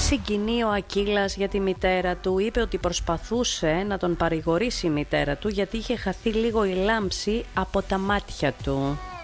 συγκινεί ο Ακύλας για τη μητέρα του. Είπε ότι προσπαθούσε να τον παρηγορήσει η μητέρα του γιατί είχε χαθεί λίγο η λάμψη από τα μάτια του.